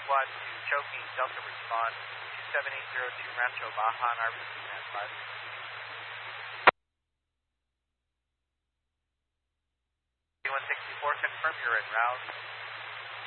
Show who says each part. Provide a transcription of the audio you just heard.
Speaker 1: Squad 2, choking, Delta respond, 27802 Rancho Baja on RBC Command 5. 164, confirm you're en route.